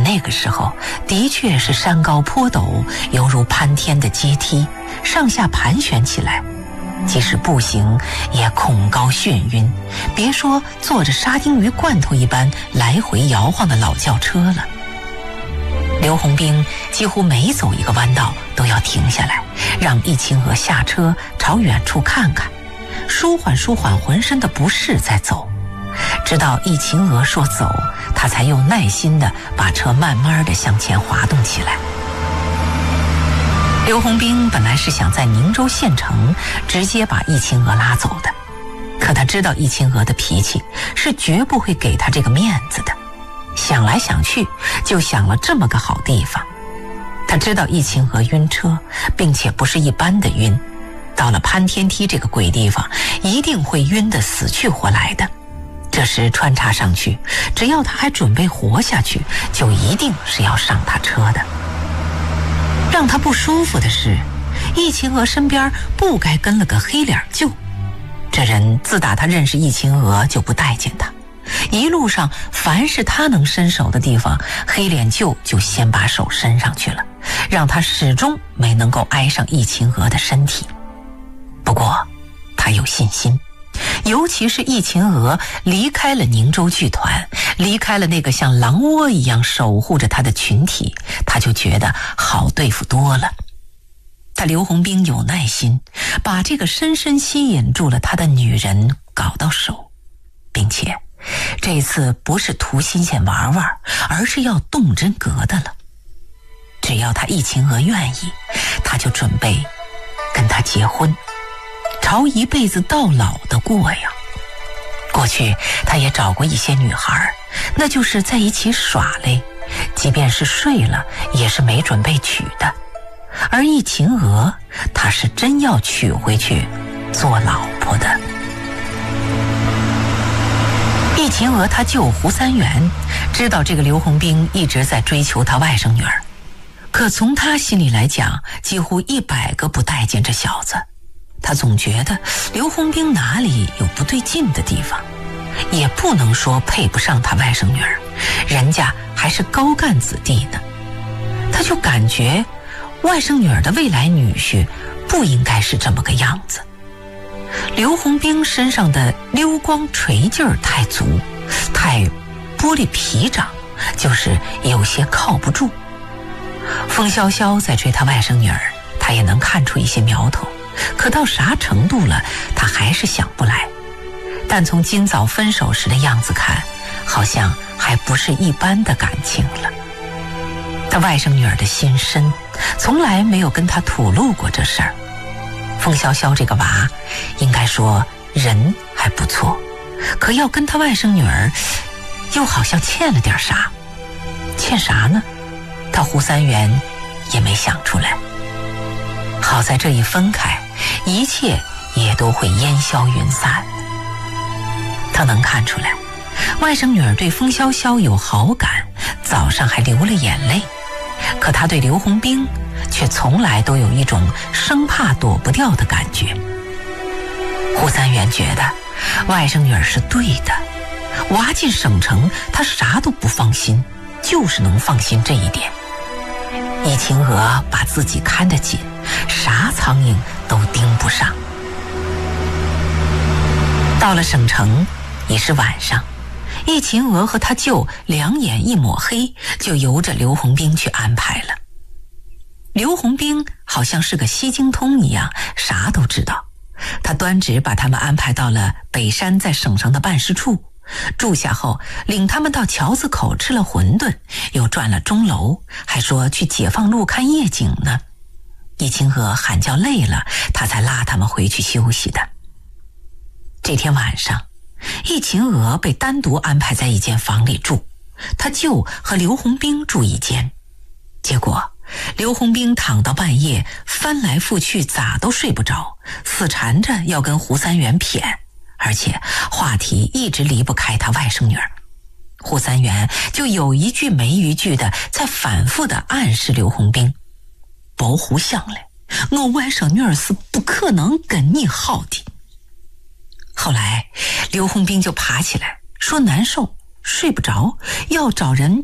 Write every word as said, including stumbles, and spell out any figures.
那个时候的确是山高坡陡，犹如攀天的阶梯，上下盘旋起来，即使步行也恐高眩晕，别说坐着沙丁鱼罐头一般来回摇晃的老轿车了。刘洪兵几乎每走一个弯道都要停下来，让易清娥下车朝远处看看，舒缓舒缓浑身的不适再走。直到易清娥说走，他才又耐心地把车慢慢地向前滑动起来。刘洪兵本来是想在宁州县城直接把易清娥拉走的，可他知道易清娥的脾气是绝不会给他这个面子的。想来想去，就想了这么个好地方。他知道易清娥晕车，并且不是一般的晕，到了攀天梯这个鬼地方，一定会晕得死去活来的。这时穿插上去，只要他还准备活下去，就一定是要上他车的。让他不舒服的是，易清娥身边不该跟了个黑脸舅。这人自打他认识易清娥就不待见他，一路上凡是他能伸手的地方，黑脸舅就先把手伸上去了，让他始终没能够挨上易清娥的身体。不过他有信心，尤其是易清娥离开了宁州剧团，离开了那个像狼窝一样守护着他的群体，他就觉得好对付多了。他刘洪兵有耐心，把这个深深吸引住了他的女人搞到手，并且这次不是图新鲜玩玩，而是要动真格的了。只要他易清娥愿意，他就准备跟他结婚，朝一辈子到老的过呀。过去他也找过一些女孩，那就是在一起耍嘞，即便是睡了也是没准备娶的。而易清娥他是真要娶回去做老婆的。易清娥他舅胡三元知道这个刘洪兵一直在追求他外甥女儿，可从他心里来讲，几乎一百个不待见这小子。他总觉得刘洪兵哪里有不对劲的地方，也不能说配不上他外甥女儿，人家还是高干子弟呢。他就感觉外甥女儿的未来女婿不应该是这么个样子。刘洪兵身上的溜光锤劲儿太足，太玻璃皮掌，就是有些靠不住。风萧萧在追他外甥女儿，他也能看出一些苗头，可到啥程度了，他还是想不来。但从今早分手时的样子看，好像还不是一般的感情了。他外甥女儿的心深，从来没有跟他吐露过这事儿。风萧萧这个娃，应该说人还不错，可要跟他外甥女儿，又好像欠了点啥。欠啥呢？他胡三元也没想出来。好在这一分开，一切也都会烟消云散。他能看出来，外甥女儿对风萧萧有好感，早上还流了眼泪，可他对刘洪兵却从来都有一种生怕躲不掉的感觉。胡三元觉得外甥女儿是对的，娃进省城他啥都不放心，就是能放心这一点。易清娥把自己看得紧，啥苍蝇都盯不上。到了省城已是晚上，易清娥和他舅两眼一抹黑，就由着刘洪兵去安排了。刘洪兵好像是个西京通一样，啥都知道。他端直把他们安排到了北山在省城的办事处，住下后领他们到桥子口吃了馄饨，又转了钟楼，还说去解放路看夜景呢。易清娥喊叫累了，他才拉他们回去休息的。这天晚上，易清娥被单独安排在一间房里住，他舅和刘洪兵住一间。结果刘洪兵躺到半夜，翻来覆去咋都睡不着，死缠着要跟胡三元谝，而且话题一直离不开他外甥女儿。胡三元就有一句没一句的在反复的暗示刘洪兵，保护相嘞，我外甥女儿是不可能跟你好的。后来刘洪兵就爬起来说难受，睡不着，要找人